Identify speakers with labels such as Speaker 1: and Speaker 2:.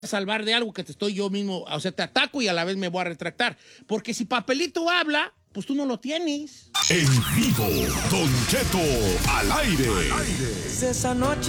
Speaker 1: salvar de algo que te estoy yo mismo, o sea, te ataco y a la vez me voy a retractar. Porque si Papelito habla, pues tú no lo tienes.
Speaker 2: En vivo, Don Cheto al aire.
Speaker 3: Esa noche